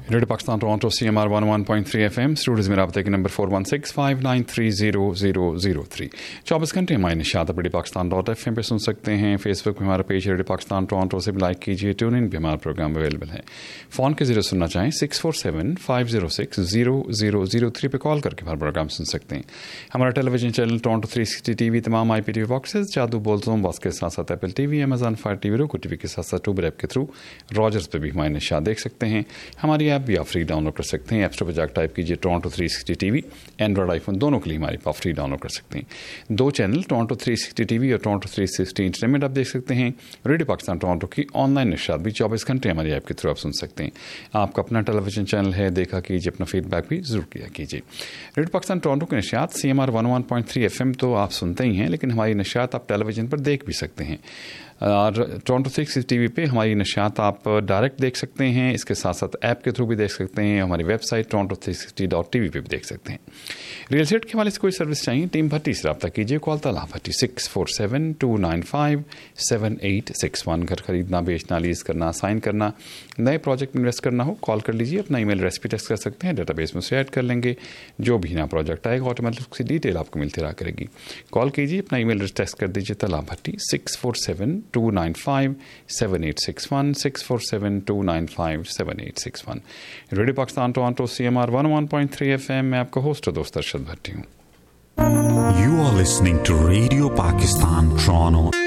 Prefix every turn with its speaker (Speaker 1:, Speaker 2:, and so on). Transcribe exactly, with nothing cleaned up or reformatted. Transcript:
Speaker 1: Radio Pakistan Toronto C M R one one point three F M Studios में रब्ते के number four one six five nine three zero zero zero three चौबीस घंटे हमारे Nishat radio Pakistan dot F M पर सुन सकते हैं। Facebook पर हमारा पेज रेडियो पाकिस्तान टोरंटो से भी लाइक कीजिए। ट्यून इन भी हमारा प्रोग्राम अवेलेबल है। फ़ोन के जरिए सुनना चाहें six four seven five zero six zero zero zero three पर कॉल करके हमारा प्रोग्राम सुन सकते हैं। हमारा television channel Toronto three sixty T V, तमाम I P T V boxes, जादू बोल जोम बॉक्स के साथ साथ Apple T V, Amazon fire T V, रोको टी वी के साथ साथ ट्यूबर ऐप के थ्रू रॉजर्स पर भी हमारे निशात देख सकते हैं। हमारी ऐप भी आप फ्री डाउनलोड कर सकते हैं। ऐप स्टोर पर जाकर टाइप कीजिए Toronto three sixty TV. Android iPhone दोनों के लिए हमारी आप फ्री डाउनलोड कर सकते हैं। दो channel Toronto three sixty TV और टोरंटो थ्री सिक्सटी इंटरनेट आप देख सकते हैं। रेडियो पाकिस्तान टोरंटो की ऑनलाइन निशात भी चौबीस घंटे हमारी ऐप के थ्रू आप सुन सकते हैं। आपका अपना टेलीविजन चैनल है, देखा कीजिए, अपना फीडबैक भी जरूर किया कीजिए। रेडियो पाकिस्तान टोरंटो की Nishat C M R one one point three F M तो आप सुनते ही हैं, लेकिन हमारी निशात आप टेलीविजन पर देख भी सकते हैं। और टोरंटो थ्री सिक्सटी टीवी पे हमारी नशात आप डायरेक्ट देख सकते हैं। इसके साथ साथ ऐप के थ्रू भी देख सकते हैं। हमारी website Toronto three sixty dot T V पे भी देख सकते हैं। रियल एस्टेट के हवाले से कोई सर्विस चाहिए, टीम भट्टी से रब्ता कीजिए। कॉल तला भट्टी six four seven to nine five seven eight six one. घर खरीदना, बेचना, लीज करना, साइन करना, नए प्रोजेक्ट में इन्वेस्ट करना हो, कॉल कर लीजिए। अपना ईमेल रेसिपी टेक्स्ट कर सकते हैं, डेटाबेस में उसे ऐड कर लेंगे। जो भी नया प्रोजेक्ट आएगा ऑटोमेटिक उसकी डिटेल आपको मिलती रहा करेगी। कॉल कीजिए, अपना ईमेल टेक्स्ट कर दीजिए तला भट्टी six four seven to nine five seven eight six one six four seven to nine five seven eight six one. Radio Pakistan Toronto C M R one one point three F M में आपका host दोस्त अरशद भट्टी हूँ।
Speaker 2: You are listening to Radio Pakistan Toronto